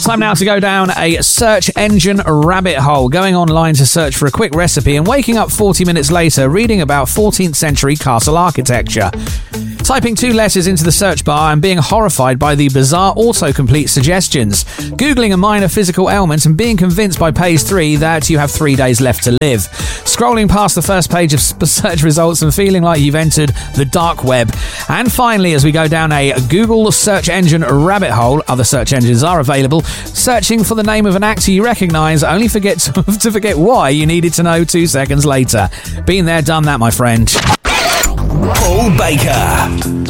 Time now to go down a search engine rabbit hole, going online to search for a quick recipe and waking up 40 minutes later reading about 14th century castle architecture. Typing 2 letters into the search bar and being horrified by the bizarre autocomplete suggestions. Googling a minor physical ailment and being convinced by page 3 that you have 3 days left to live. Scrolling past the first page of search results and feeling like you've entered the dark web. And finally, as we go down a Google search engine rabbit hole, other search engines are available, searching for the name of an actor you recognise, only to forget why you needed to know 2 seconds later. Been there, done that, my friend. Paul Baker.